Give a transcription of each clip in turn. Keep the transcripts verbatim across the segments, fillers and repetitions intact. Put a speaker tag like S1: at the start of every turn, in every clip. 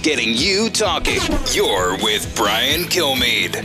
S1: getting you talking. You're with Brian Kilmeade.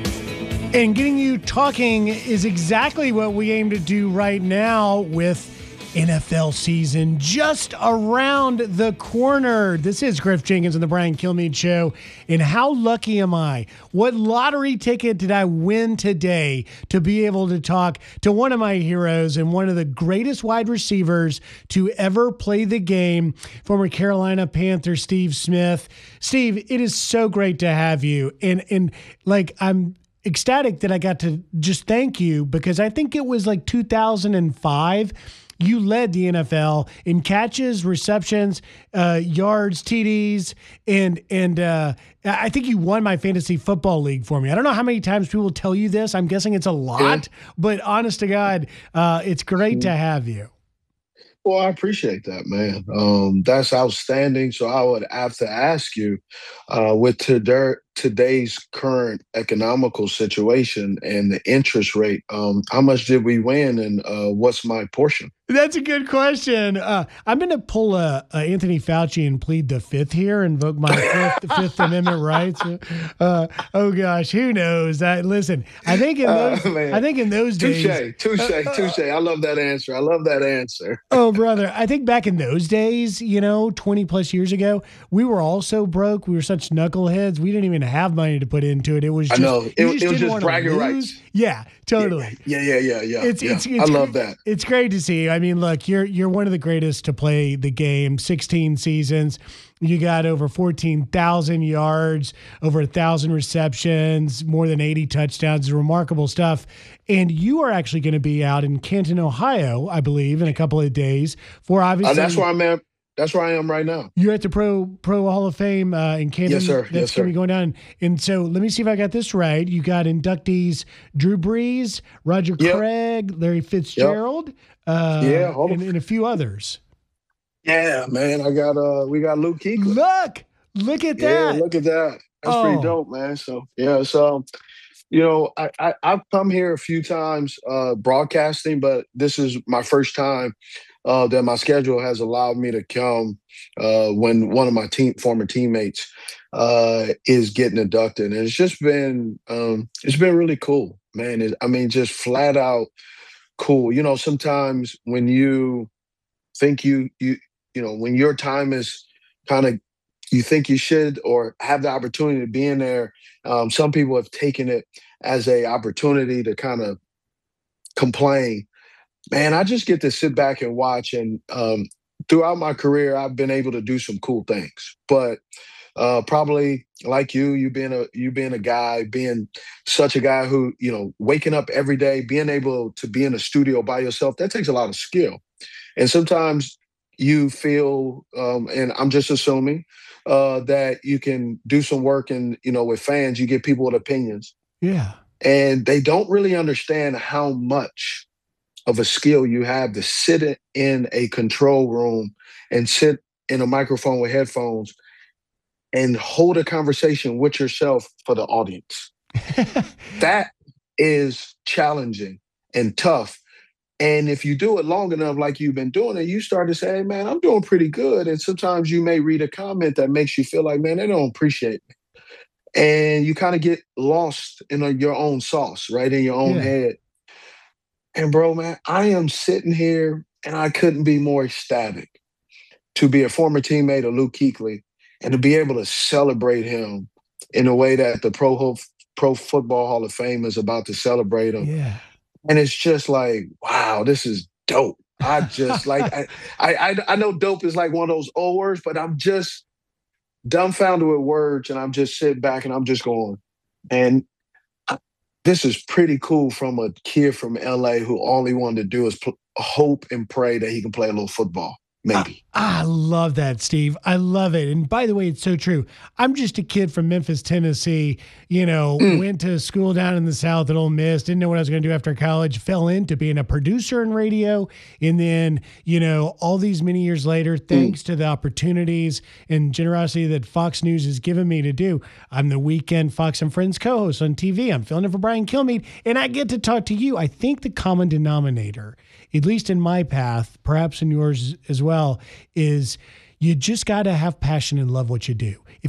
S2: And getting you talking is exactly what we aim to do right now with N F L season just around the corner. This is Griff Jenkins and the Brian Kilmeade Show. And how lucky am I? What lottery ticket did I win today to be able to talk to one of my heroes and one of the greatest wide receivers to ever play the game, former Carolina Panther Steve Smith. Steve, it is so great to have you. And, and like, I'm ecstatic that I got to just thank you, because I think it was like two thousand five. You led the N F L in catches, receptions, uh, yards, T Ds, and and uh, I think you won my fantasy football league for me. I don't know how many times people tell you this. I'm guessing it's a lot, yeah. But honest to God, uh, it's great to have you.
S3: Well, I appreciate that, man. Um, that's outstanding. So I would have to ask you, uh, with today, today's current economical situation and the interest rate, um, how much did we win, and uh, what's my portion?
S2: That's a good question. Uh, I'm going to pull a, a Anthony Fauci and plead the fifth here, invoke my fifth, fifth Amendment rights. Uh, oh gosh, who knows? I, listen, I think in those, uh, I think in those
S3: touche,
S2: days,
S3: touche, touche, touche. I love that answer. I love that answer.
S2: Oh, brother, I think back in those days, you know, twenty plus years ago, we were all so broke. We were such knuckleheads. We didn't even have money to put into it. It was just,
S3: I know. It,
S2: it,
S3: just it was just bragging rights.
S2: Yeah, totally.
S3: Yeah, yeah, yeah, yeah.
S2: It's,
S3: yeah.
S2: It's, it's,
S3: I love that.
S2: It's great to see. I mean, look, you're you're one of the greatest to play the game. sixteen seasons. You got over fourteen thousand yards, over one thousand receptions, more than eighty touchdowns. Remarkable stuff. And you are actually going to be out in Canton, Ohio, I believe, in a couple of days for obviously.
S3: Uh, that's where I'm at. That's where I am right now.
S2: You're at the Pro Pro Hall of Fame uh, in Canton.
S3: Yes, sir.
S2: That's
S3: yes,
S2: going to
S3: sir.
S2: be going down. And so let me see if I got this right. You got inductees Drew Brees, Roger
S3: yep.
S2: Craig, Larry Fitzgerald,
S3: yep.
S2: uh,
S3: yeah,
S2: and, and a few others.
S3: Yeah, man. I got uh, we got Luke Kuechly.
S2: Look, look at that.
S3: Yeah, look at that. That's
S2: oh.
S3: pretty dope, man. So yeah, so you know, I, I I've come here a few times uh, broadcasting, but this is my first time uh, that my schedule has allowed me to come uh, when one of my team former teammates uh, is getting inducted, and it's just been um, it's been really cool, man. It, I mean, just flat out cool. You know, sometimes when you think you you you know when your time is kind of you think you should or have the opportunity to be in there. Um, some people have taken it as a opportunity to kind of complain. Man, I just get to sit back and watch. And um, throughout my career, I've been able to do some cool things. But uh, probably like you, you being a you being a guy, being such a guy who, you know, waking up every day, being able to be in a studio by yourself, that takes a lot of skill. And sometimes you feel, um, and I'm just assuming, uh, that you can do some work and, you know, with fans, you get people with opinions.
S2: Yeah.
S3: And they don't really understand how much of a skill you have to sit in a control room and sit in a microphone with headphones and hold a conversation with yourself for the audience. That is challenging and tough. And if you do it long enough, like you've been doing it, you start to say, hey, man, I'm doing pretty good. And sometimes you may read a comment that makes you feel like, man, they don't appreciate me. And you kind of get lost in a, your own sauce, right, in your own
S2: yeah.
S3: head. And, bro, man, I am sitting here and I couldn't be more ecstatic to be a former teammate of Luke Kuechly and to be able to celebrate him in a way that the Pro, Pro Football Hall of Fame is about to celebrate him.
S2: Yeah.
S3: And it's just like, wow, this is dope. I just like, I, I, I know dope is like one of those old words, but I'm just dumbfounded with words. And I'm just sitting back and I'm just going, and I, this is pretty cool from a kid from L A who all he wanted to do is pl- hope and pray that he can play a little football. Maybe.
S2: I, I love that, Steve. I love it. And by the way, it's so true. I'm just a kid from Memphis, Tennessee, you know, mm. went to school down in the South at Ole Miss, didn't know what I was going to do after college, fell into being a producer in radio. And then, you know, all these many years later, thanks mm. to the opportunities and generosity that Fox News has given me to do, I'm the weekend Fox and Friends co-host on T V. I'm filling in for Brian Kilmeade, and I get to talk to you. I think the common denominator, at least in my path, perhaps in yours as well, is you just got to have passion and love what you do. If